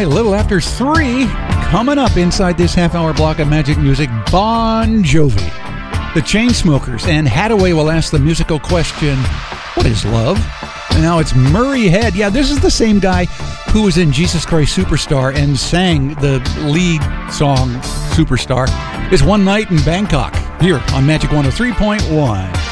right, a little after 3, coming up inside this half-hour block of Magic Music, Bon Jovi, the Chainsmokers, and Haddaway will ask the musical question, what is love? And now it's Murray Head. Yeah, this is the same guy who was in Jesus Christ Superstar and sang the lead song, Superstar. It's One Night in Bangkok, here on Magic 103.1.